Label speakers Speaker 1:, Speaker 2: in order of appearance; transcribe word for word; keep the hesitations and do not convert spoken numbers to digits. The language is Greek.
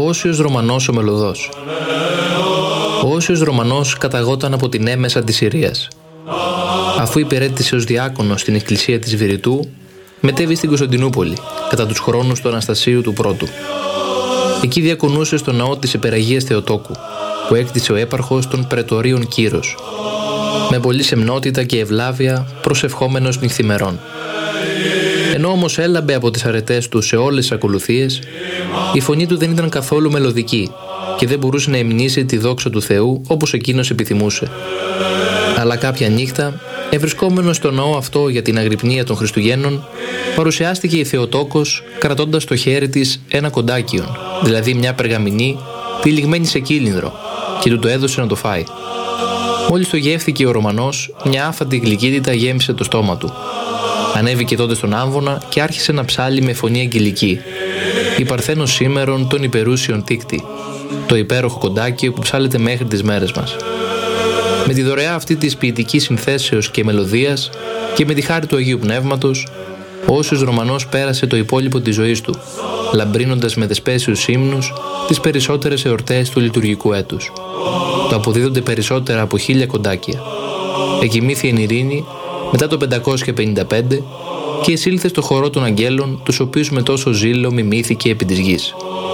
Speaker 1: Όσιος Ρωμανός ο Μελωδός. Ο Όσιος Ρωμανός καταγόταν από την έμεσα της Συρίας. Αφού υπηρέτησε ως διάκονος στην εκκλησία της Βηρητού, μετέβη στην Κωνσταντινούπολη κατά τους χρόνους του Αναστασίου του Πρώτου. Εκεί διακονούσε στο ναό της Υπεραγίας Θεοτόκου, που έκτισε ο έπαρχος των Πρετορίων Κύρος, με πολλή σεμνότητα και ευλάβεια προσευχόμενος νυχθημερών. Ενώ όμως έλαμπε από τις αρετές του σε όλες τις ακολουθίες, η φωνή του δεν ήταν καθόλου μελωδική και δεν μπορούσε να υμνήσει τη δόξα του Θεού όπως εκείνος επιθυμούσε. Αλλά κάποια νύχτα, ευρισκόμενος στο ναό αυτό για την αγρυπνία των Χριστουγέννων, παρουσιάστηκε η Θεοτόκος κρατώντας στο χέρι της ένα κοντάκιον, δηλαδή μια περγαμηνή τυλιγμένη σε κύλινδρο, και του το έδωσε να το φάει. Μόλις το γεύθηκε ο Ρωμανός, μια άφαντη γλυκύτητα γέμισε το στόμα του. Ανέβηκε τότε στον άμβονα και άρχισε να ψάλει με φωνή αγγελική. «Η Παρθένος σήμερον των υπερούσιων τίκτη», το υπέροχο κοντάκιο που ψάλεται μέχρι τις μέρες μας. Με τη δωρεά αυτή της ποιητικής συνθέσεως και μελωδίας και με τη χάρη του Αγίου Πνεύματος, ο Όσιος Ρωμανός πέρασε το υπόλοιπο της ζωής του, λαμπρύνοντας με δεσπέσιους ύμνους τις περισσότερες εορτές του λειτουργικού έτους. Το αποδίδονται περισσότερα από χίλια κοντάκια. Εκοιμήθη εν ειρήνη μετά το πεντακόσια πενήντα πέντε και εισήλθε στο χορό των αγγέλων, τους οποίους με τόσο ζήλο μιμήθηκε επί της γης.